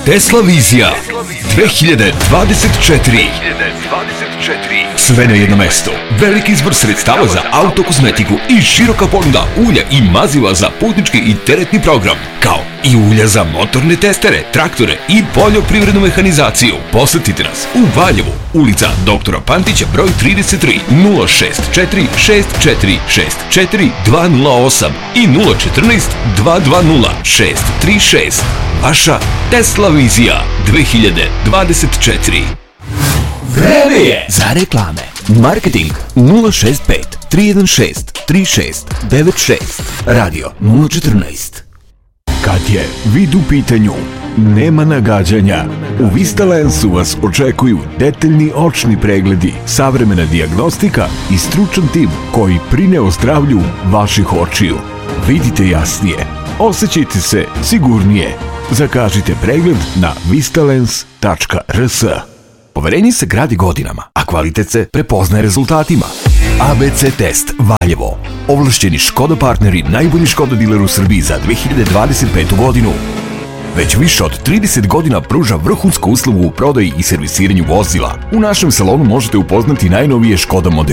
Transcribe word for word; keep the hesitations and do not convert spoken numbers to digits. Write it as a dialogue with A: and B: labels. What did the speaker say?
A: Tesla Vizija dve hiljade dvadeset četiri. Sve na jedno mesto. Veliki izbor sredstava za autokozmetiku i široka ponuda ulja i maziva za putnički i teretni program, kao i ulja za motorne testere, traktore i poljoprivrednu mehanizaciju. Posetite nas u Valjevu, ulica doktora Pantića broj trideset tri, nula šest četiri šest četiri šest četiri dva nula osam i nula četrnaest dva dva nula šest tri šest. Vaša Tesla Vizija dve hiljade dvadeset četiri. Vreme je za reklame. Marketing nula šest pet tri jedan šest tri šest devet šest. Radio nula četrnaest.
B: Kad je vid u pitanju, nema nagađanja. U Vistalensu vas očekuju detaljni očni pregledi, savremena dijagnostika i stručan tim koji brine o zdravlju vaših očiju. Vidite jasnije, osjećajte se sigurnije. Zakažite pregled na vistalens tačka r s.
A: Poverenje se gradi godinama, a kvalitet se prepoznaje rezultatima. A B C Test Valjevo. Ovlašćeni Škoda partneri, najbolji Škoda diler u Srbiji za dve hiljade dvadeset petu godinu. Već više od trideset godina pruža vrhunsku uslugu u prodaji i servisiranju vozila. U našem salonu možete upoznati najnovije Škoda modele